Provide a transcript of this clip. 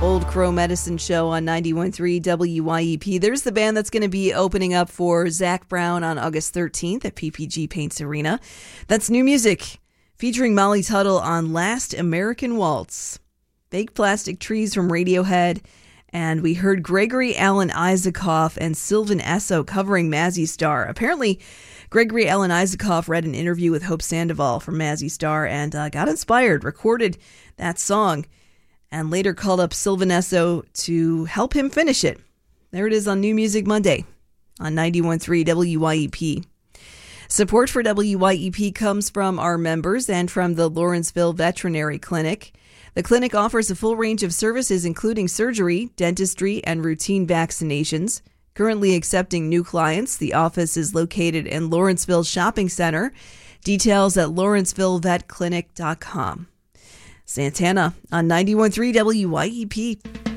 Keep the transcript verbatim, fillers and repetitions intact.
Old Crow Medicine Show on ninety-one point three W Y E P. There's the band that's going to be opening up for Zac Brown on August thirteenth at P P G Paints Arena. That's new music featuring Molly Tuttle on Last American Waltz. Fake Plastic Trees from Radiohead. And we heard Gregory Alan Isakov and Sylvan Esso covering Mazzy Star. Apparently, Gregory Alan Isakov read an interview with Hope Sandoval from Mazzy Star and uh, got inspired, recorded that song, and later called up Sylvan Esso to help him finish it. There it is on New Music Monday on ninety-one point three W Y E P. Support for W Y E P comes from our members and from the Lawrenceville Veterinary Clinic. The clinic offers a full range of services, including surgery, dentistry, and routine vaccinations. Currently accepting new clients, the office is located in Lawrenceville Shopping Center. Details at lawrenceville vet clinic dot com. Santana on ninety-one point three W Y E P.